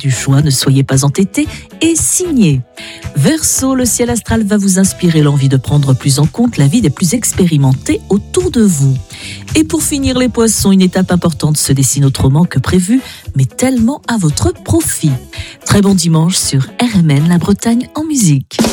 du choix, ne soyez pas entêtés et signez. Verseau, le ciel astral va vous inspirer l'envie de prendre plus en compte la vie des plus expérimentés autour de vous. Et pour finir les poissons, une étape importante se dessine autrement que prévu, mais tellement à votre profit. Très bon dimanche sur RMN, la Bretagne en musique.